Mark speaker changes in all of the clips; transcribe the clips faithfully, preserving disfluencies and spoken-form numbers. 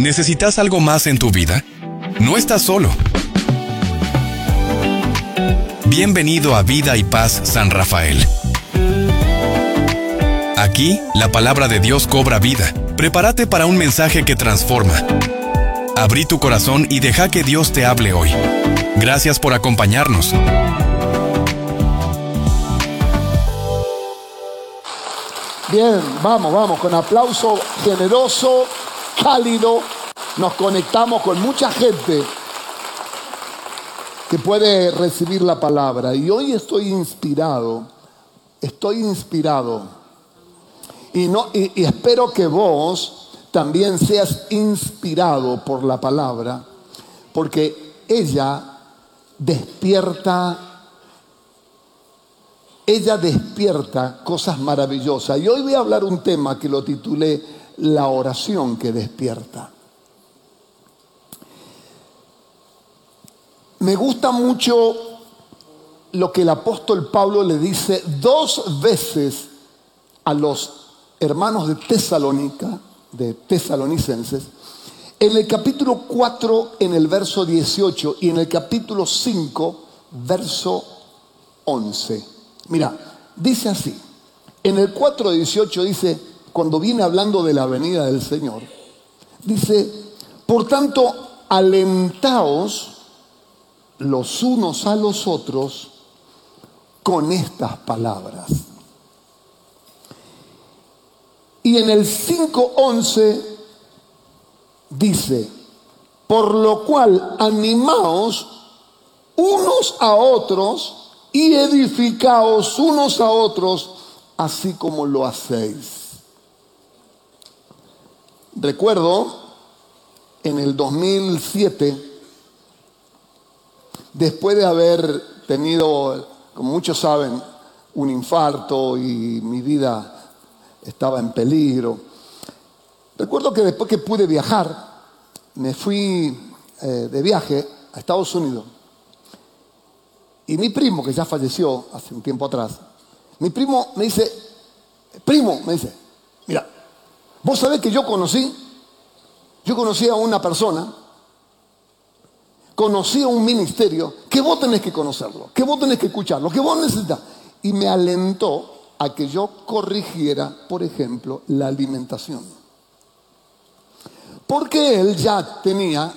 Speaker 1: ¿Necesitas algo más en tu vida? No estás solo. Bienvenido a Vida y Paz San Rafael. Aquí, la palabra de Dios cobra vida. Prepárate para un mensaje que transforma. Abrí tu corazón y deja que Dios te hable hoy. Gracias por acompañarnos.
Speaker 2: Bien, vamos, vamos, con aplauso generoso, cálido, nos conectamos con mucha gente que puede recibir la palabra. Y hoy estoy inspirado, estoy inspirado. Y, no, y, y espero que vos también seas inspirado por la palabra, porque ella despierta Ella despierta cosas maravillosas. Y hoy voy a hablar un tema que lo titulé La oración que despierta. Me gusta mucho lo que el apóstol Pablo le dice dos veces a los hermanos de Tesalónica, de Tesalonicenses, en el capítulo cuatro, en el verso dieciocho, y en el capítulo cinco, verso once. Mira, dice así, en el cuatro dieciocho dice, cuando viene hablando de la venida del Señor, dice, por tanto, alentaos los unos a los otros con estas palabras. Y en el cinco once dice, por lo cual animaos unos a otros y edificaos unos a otros, así como lo hacéis. Recuerdo, en el dos mil siete, después de haber tenido, como muchos saben, un infarto y mi vida estaba en peligro, recuerdo que después que pude viajar, me fui eh, de viaje a Estados Unidos. Y mi primo, que ya falleció hace un tiempo atrás, mi primo me dice, primo, me dice, mira, vos sabés que yo conocí, yo conocí a una persona, conocí a un ministerio, que vos tenés que conocerlo, que vos tenés que escucharlo, que vos necesitas. Y me alentó a que yo corrigiera, por ejemplo, la alimentación. Porque él ya tenía...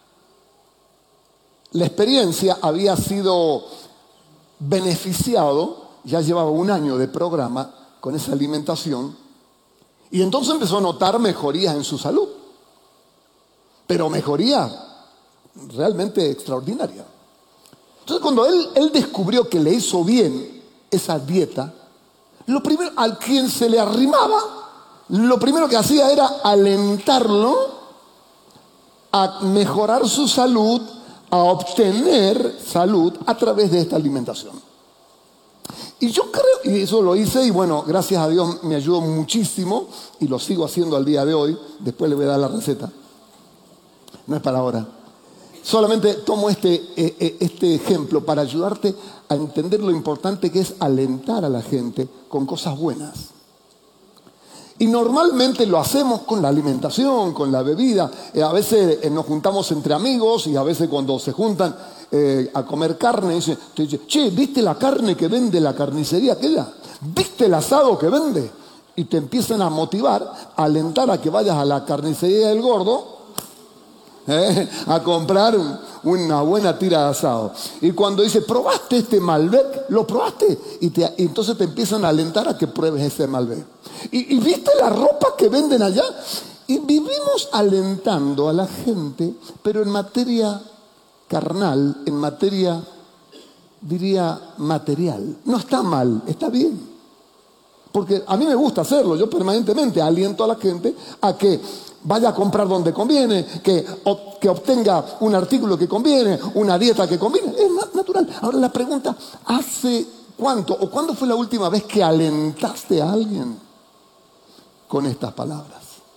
Speaker 2: La experiencia, había sido beneficiado, ya llevaba un año de programa con esa alimentación, y entonces empezó a notar mejorías en su salud, pero mejoría realmente extraordinaria. Entonces cuando él, él descubrió que le hizo bien esa dieta, lo primero, al quien se le arrimaba, lo primero que hacía era alentarlo a mejorar su salud, a obtener salud a través de esta alimentación. Y yo creo, y eso lo hice, y bueno, gracias a Dios me ayudó muchísimo, y lo sigo haciendo al día de hoy. Después le voy a dar la receta. No es para ahora. Solamente tomo este, eh, este ejemplo para ayudarte a entender lo importante que es alentar a la gente con cosas buenas. Y normalmente lo hacemos con la alimentación, con la bebida. Eh, a veces eh, nos juntamos entre amigos, y a veces cuando se juntan eh, a comer carne, dicen, te dicen, che, ¿viste la carne que vende la carnicería aquella? ¿Viste el asado que vende? Y te empiezan a motivar, a alentar a que vayas a la carnicería del gordo, eh, a comprar un, una buena tira de asado. Y cuando dice, ¿probaste este Malbec? ¿Lo probaste? Y, te, y entonces te empiezan a alentar a que pruebes ese Malbec. ¿Y, y viste la ropa que venden allá? Y vivimos alentando a la gente, pero en materia carnal, en materia, diría, material. No está mal, está bien. Porque a mí me gusta hacerlo. Yo permanentemente aliento a la gente a que vaya a comprar donde conviene, que, que obtenga un artículo que conviene, una dieta que conviene. Es natural. Ahora la pregunta, ¿hace cuánto o cuándo fue la última vez que alentaste a alguien con estas palabras?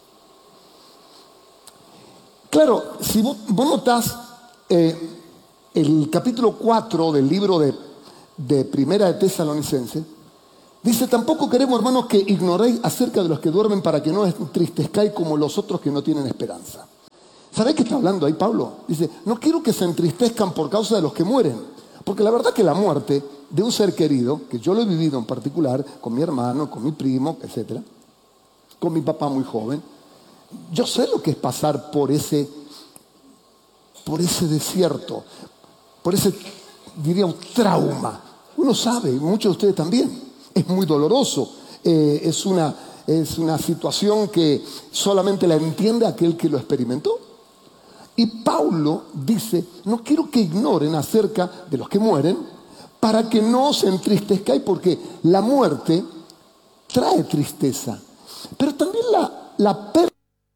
Speaker 2: Claro, si vos, vos notás eh, el capítulo cuatro del libro de, de Primera de Tesalonicenses, dice, tampoco queremos, hermanos, que ignoréis acerca de los que duermen, para que no entristezcáis como los otros que no tienen esperanza. ¿Sabe qué está hablando ahí Pablo? Dice, no quiero que se entristezcan por causa de los que mueren. Porque la verdad que la muerte de un ser querido, que yo lo he vivido en particular, con mi hermano, con mi primo, etcétera, con mi papá muy joven, yo sé lo que es pasar por ese, por ese desierto, por ese, diría, un trauma. Uno sabe, muchos de ustedes también. Es muy doloroso. Eh, es una, es una situación que solamente la entiende aquel que lo experimentó. Y Pablo dice, no quiero que ignoren acerca de los que mueren para que no se entristezcan, porque la muerte trae tristeza. Pero también la, la pérdida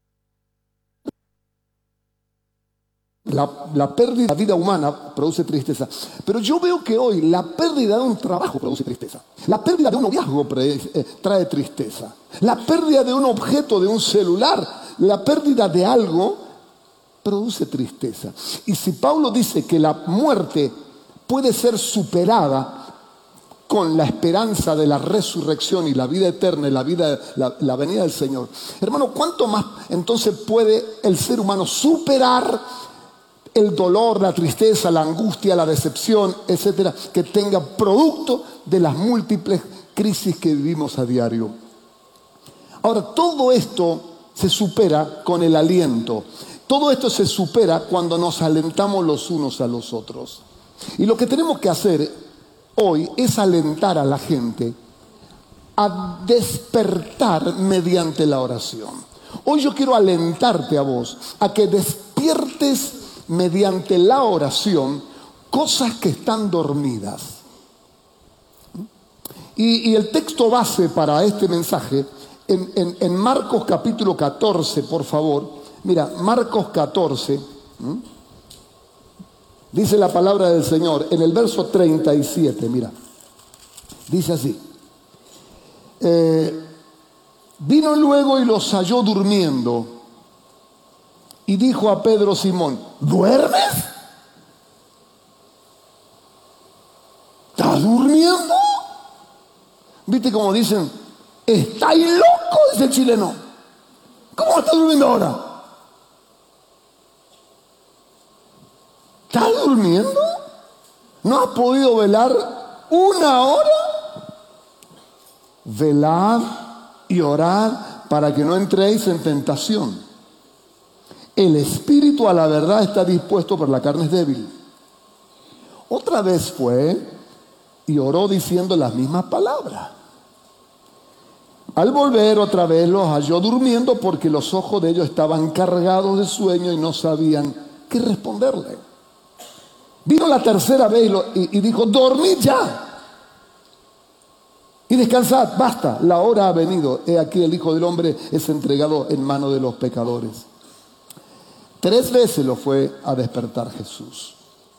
Speaker 2: La, la pérdida de la vida humana produce tristeza. Pero yo veo que hoy la pérdida de un trabajo produce tristeza. La pérdida de un noviazgo pre, eh, trae tristeza. La pérdida de un objeto, de un celular, la pérdida de algo produce tristeza. Y si Pablo dice que la muerte puede ser superada con la esperanza de la resurrección y la vida eterna y la, vida, la, la venida del Señor, hermano, ¿cuánto más entonces puede el ser humano superar el dolor, la tristeza, la angustia, la decepción, etcétera, que tenga producto de las múltiples crisis que vivimos a diario? Ahora, todo esto se supera con el aliento. Todo esto se supera cuando nos alentamos los unos a los otros. Y lo que tenemos que hacer hoy es alentar a la gente a despertar mediante la oración. Hoy yo quiero alentarte a vos a que despiertes mediante la oración cosas que están dormidas. Y, y el texto base para este mensaje en, en, en Marcos capítulo catorce, por favor. Mira, Marcos catorce, ¿m? Dice la palabra del Señor en el verso treinta y siete, mira, dice así, eh, vino luego y los halló durmiendo y dijo a Pedro Simón, ¿duermes? ¿Estás durmiendo? ¿Viste cómo dicen? ¿Estáis loco? Dice el chileno. ¿Cómo estás durmiendo ahora? ¿Estás durmiendo? ¿No has podido velar una hora? Velad y orad para que no entréis en tentación. El espíritu a la verdad está dispuesto, pero la carne es débil. Otra vez fue y oró diciendo las mismas palabras. Al volver otra vez los halló durmiendo porque los ojos de ellos estaban cargados de sueño y no sabían qué responderle. Vino la tercera vez y, lo, y, y dijo, dormid ya y descansad, basta, la hora ha venido. He aquí el Hijo del Hombre es entregado en manos de los pecadores. Tres veces lo fue a despertar Jesús.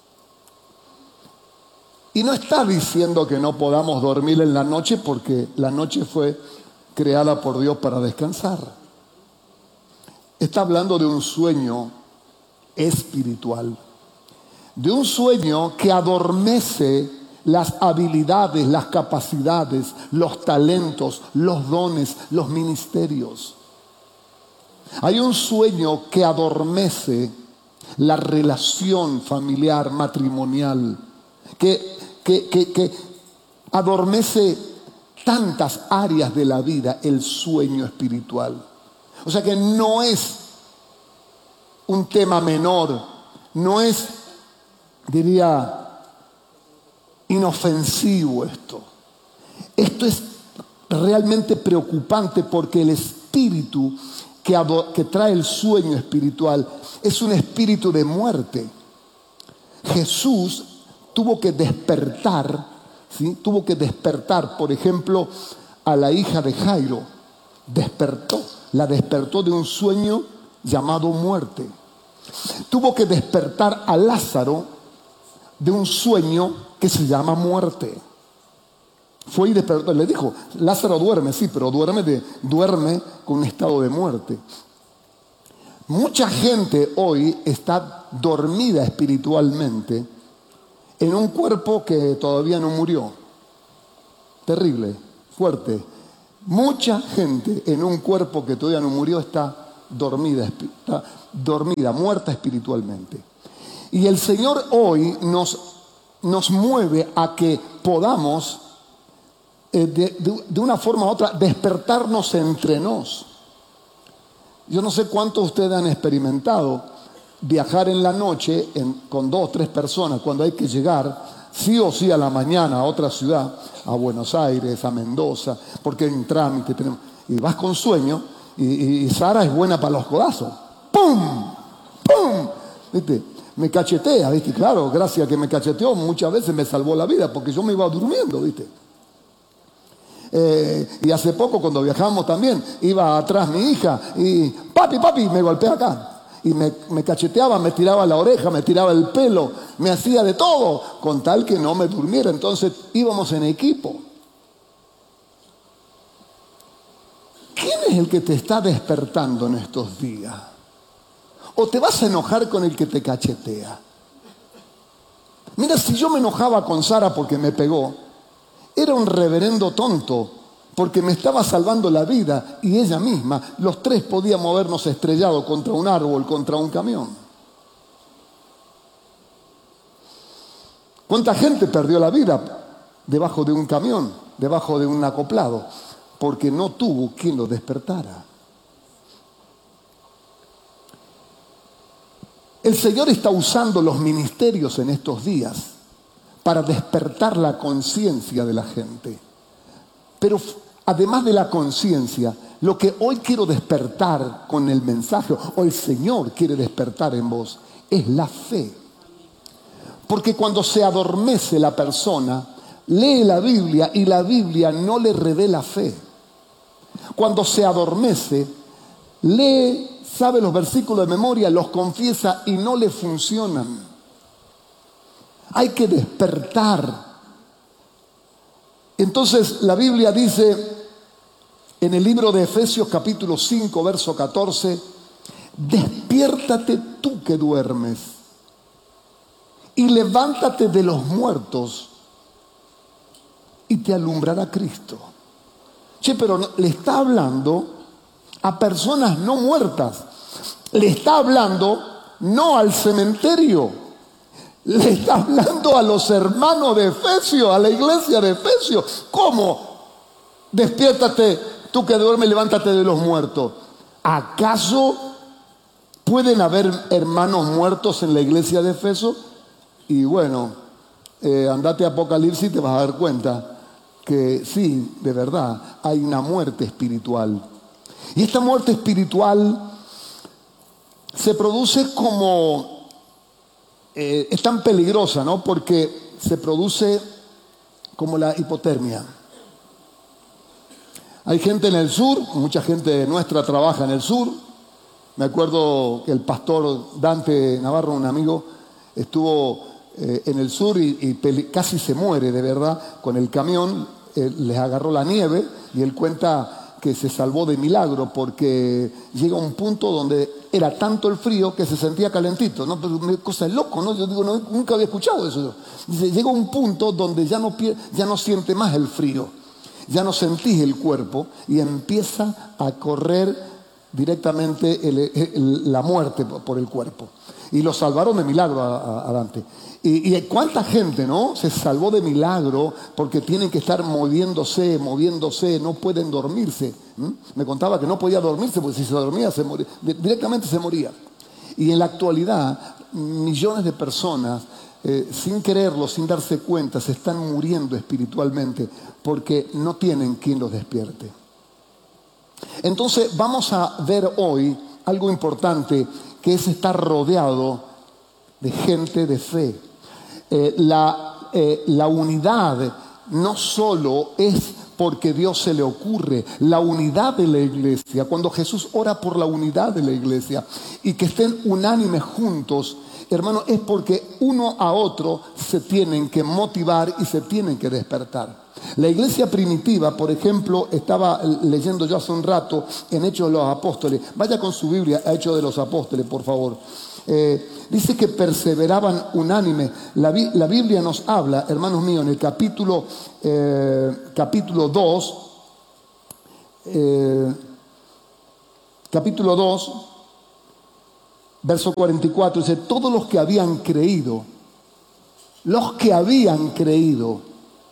Speaker 2: Y no está diciendo que no podamos dormir en la noche, porque la noche fue creada por Dios para descansar. Está hablando de un sueño espiritual, de un sueño que adormece las habilidades, las capacidades, los talentos, los dones, los ministerios. Hay un sueño que adormece la relación familiar, matrimonial, que, que, que, que adormece tantas áreas de la vida, el sueño espiritual. O sea que no es un tema menor, no es, diría, inofensivo esto. Esto es realmente preocupante porque el espíritu que, ador- que trae el sueño espiritual es un espíritu de muerte. Jesús tuvo que despertar, ¿sí? Tuvo que despertar, por ejemplo, a la hija de Jairo. Despertó, la despertó de un sueño llamado muerte. Tuvo que despertar a Lázaro de un sueño que se llama muerte. Fue y despertó, le dijo, Lázaro duerme, sí, pero duerme, de, duerme con un estado de muerte. Mucha gente hoy está dormida espiritualmente en un cuerpo que todavía no murió. Terrible, fuerte. Mucha gente en un cuerpo que todavía no murió está dormida, está dormida, muerta espiritualmente. Y el Señor hoy nos, nos mueve a que podamos, eh, de, de, de una forma u otra, despertarnos entre nos. Yo no sé cuántos ustedes han experimentado viajar en la noche en, con dos o tres personas cuando hay que llegar sí o sí a la mañana a otra ciudad, a Buenos Aires, a Mendoza, porque hay un trámite, tenemos, y vas con sueño, y, y, y Sara es buena para los codazos. ¡Pum! ¡Pum! ¿Viste? Me cachetea, ¿viste? Claro, gracias a que me cacheteó, muchas veces me salvó la vida, porque yo me iba durmiendo, ¿viste? Eh, y hace poco cuando viajamos también, iba atrás mi hija, y papi, papi, me golpea acá. Y me, me cacheteaba, me tiraba la oreja, me tiraba el pelo, me hacía de todo, con tal que no me durmiera. Entonces íbamos en equipo. ¿Quién es el que te está despertando en estos días? ¿O te vas a enojar con el que te cachetea? Mira, si yo me enojaba con Sara porque me pegó, era un reverendo tonto, porque me estaba salvando la vida y ella misma, los tres podíamos habernos estrellado contra un árbol, contra un camión. ¿Cuánta gente perdió la vida debajo de un camión, debajo de un acoplado? Porque no tuvo quien lo despertara. El Señor está usando los ministerios en estos días para despertar la conciencia de la gente. Pero además de la conciencia, lo que hoy quiero despertar con el mensaje, o el Señor quiere despertar en vos, es la fe. Porque cuando se adormece la persona, lee la Biblia y la Biblia no le revela fe. Cuando se adormece, lee, sabe los versículos de memoria, los confiesa y no le funcionan. Hay que despertar. Entonces la Biblia dice en el libro de Efesios capítulo cinco, verso catorce, despiértate tú que duermes y levántate de los muertos y te alumbrará Cristo. Che, pero no, le está hablando a personas no muertas, le está hablando no al cementerio. Le está hablando a los hermanos de Efesios, a la iglesia de Efesios. ¿Cómo? Despiértate, tú que duermes, levántate de los muertos. ¿Acaso pueden haber hermanos muertos en la iglesia de Efesios? Y bueno, eh, andate a Apocalipsis y te vas a dar cuenta que sí, de verdad, hay una muerte espiritual. Y esta muerte espiritual se produce como... Eh, es tan peligrosa, ¿no? Porque se produce como la hipotermia. Hay gente en el sur, mucha gente nuestra trabaja en el sur. Me acuerdo que el pastor Dante Navarro, un amigo, estuvo eh, en el sur y, y peli- casi se muere, de verdad, con el camión. Eh, les agarró la nieve y él cuenta que se salvó de milagro porque llega a un punto donde era tanto el frío que se sentía calentito, ¿no? Pero una cosa de loco, ¿no? Yo digo, no, nunca había escuchado eso. Dice, llega a un punto donde ya no, ya no siente más el frío, ya no sentís el cuerpo y empieza a correr directamente el, el, la muerte por el cuerpo. Y lo salvaron de milagro a, a, a Dante. Y, y cuánta gente, ¿no? Se salvó de milagro porque tienen que estar moviéndose, moviéndose, no pueden dormirse. ¿Mm? Me contaba que no podía dormirse porque si se dormía se moría, directamente se moría. Y en la actualidad, millones de personas, eh, sin quererlo, sin darse cuenta, se están muriendo espiritualmente porque no tienen quien los despierte. Entonces vamos a ver hoy algo importante, que es estar rodeado de gente de fe. Eh, la, eh, la unidad no solo es porque Dios se le ocurre, la unidad de la iglesia, cuando Jesús ora por la unidad de la iglesia y que estén unánimes juntos, hermano, es porque uno a otro se tienen que motivar y se tienen que despertar. La iglesia primitiva, por ejemplo, estaba leyendo yo hace un rato en Hechos de los Apóstoles. Vaya con su Biblia a Hechos de los Apóstoles, por favor. Eh, dice que perseveraban unánime. La, la Biblia nos habla, hermanos míos, en el capítulo, eh, capítulo dos, eh, capítulo dos, verso cuarenta y cuatro, dice, todos los que habían creído, los que habían creído,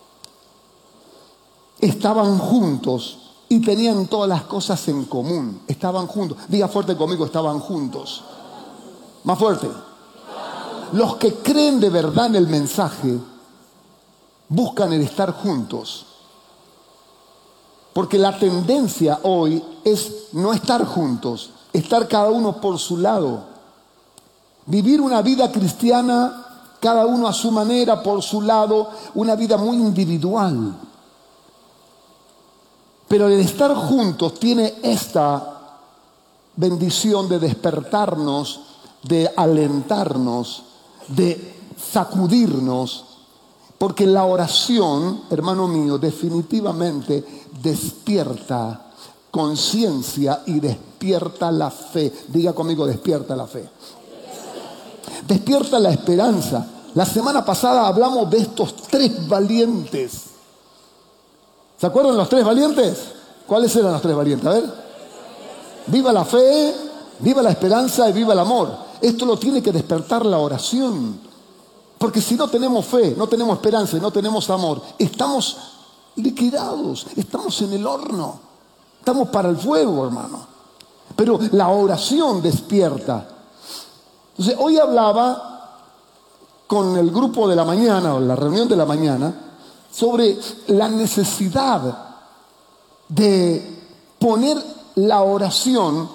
Speaker 2: estaban juntos y tenían todas las cosas en común. Estaban juntos. Diga fuerte conmigo, estaban juntos. Más fuerte. Los que creen de verdad en el mensaje buscan el estar juntos. Porque la tendencia hoy es no estar juntos, estar cada uno por su lado. Vivir una vida cristiana, cada uno a su manera, por su lado, una vida muy individual. Pero el estar juntos tiene esta bendición de despertarnos, de alentarnos, de sacudirnos, porque la oración, hermano mío, definitivamente despierta conciencia y despierta la fe. Diga conmigo, despierta la fe. Despierta la esperanza. La semana pasada hablamos de estos tres valientes. ¿Se acuerdan los tres valientes? ¿Cuáles eran los tres valientes? A ver. Viva la fe, viva la esperanza y viva el amor. Esto lo tiene que despertar la oración. Porque si no tenemos fe, no tenemos esperanza y no tenemos amor, estamos liquidados, estamos en el horno. Estamos para el fuego, hermano. Pero la oración despierta. Entonces, hoy hablaba con el grupo de la mañana, o la reunión de la mañana, sobre la necesidad de poner la oración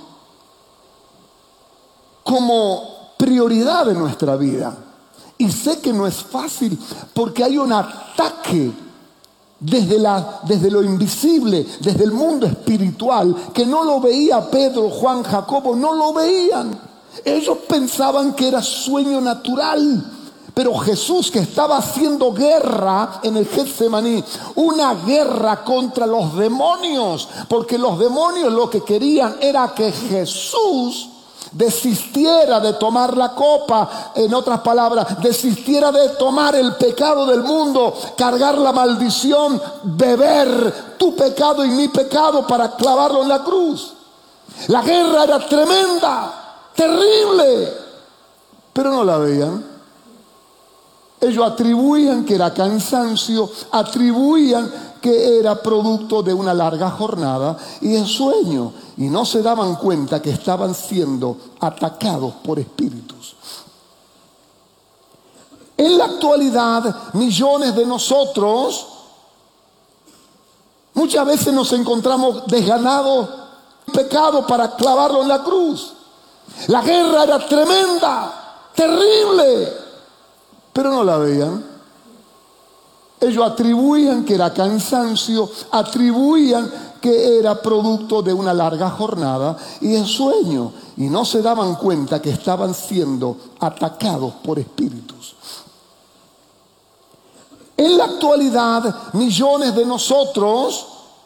Speaker 2: como prioridad en nuestra vida. Y sé que no es fácil porque hay un ataque desde, la, desde lo invisible, desde el mundo espiritual, que no lo veía Pedro, Juan, Jacobo, no lo veían. Ellos pensaban que era sueño natural. Pero Jesús, que estaba haciendo guerra en el Getsemaní, una guerra contra los demonios, porque los demonios lo que querían era que Jesús desistiera de tomar la copa, en otras palabras, desistiera de tomar el pecado del mundo, cargar la maldición, beber tu pecado y mi pecado para clavarlo en la cruz. La guerra era tremenda, terrible, pero no la veían. Ellos atribuían que era cansancio, atribuían que era producto de una larga jornada y de sueño. Y no se daban cuenta que estaban siendo atacados por espíritus. En la actualidad, millones de nosotros muchas veces nos encontramos desganados, pecado para clavarlo en la cruz. La guerra era tremenda, terrible, pero no la veían. Ellos atribuían que era cansancio, atribuían que era producto de una larga jornada y de sueño. Y no se daban cuenta que estaban siendo atacados por espíritus. En la actualidad, millones de nosotros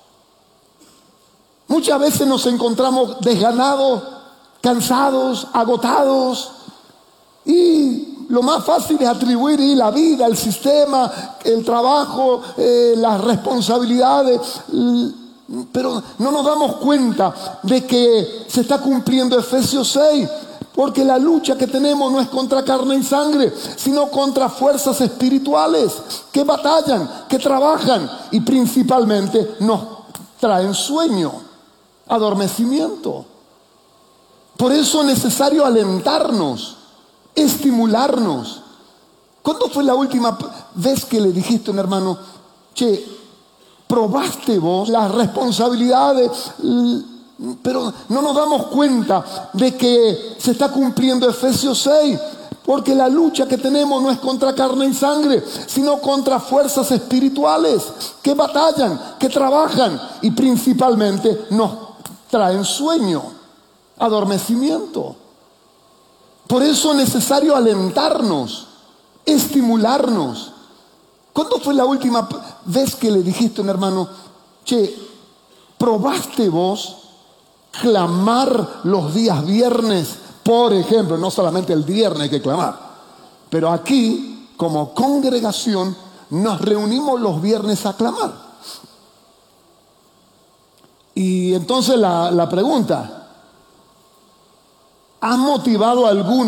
Speaker 2: muchas veces nos encontramos desganados, cansados, agotados, y lo más fácil es atribuir y la vida, el sistema, el trabajo, eh, las responsabilidades, pero no nos damos cuenta de que se está cumpliendo Efesios seis, porque la lucha que tenemos no es contra carne y sangre, sino contra fuerzas espirituales que batallan, que trabajan y principalmente nos traen sueño, adormecimiento. Por eso es necesario alentarnos, estimularnos. ¿Cuándo fue la última vez que le dijiste a un hermano, che, probaste vos las responsabilidades, pero no nos damos cuenta de que se está cumpliendo Efesios seis, porque la lucha que tenemos no es contra carne y sangre, sino contra fuerzas espirituales que batallan, que trabajan y principalmente nos traen sueño, adormecimiento. Por eso es necesario alentarnos, estimularnos. ¿Cuándo fue la última vez que le dijiste a un hermano, che, probaste vos clamar los días viernes? Por ejemplo, no solamente el viernes hay que clamar, pero aquí, como congregación, nos reunimos los viernes a clamar. Y entonces la, la pregunta, ¿Has motivado a alguno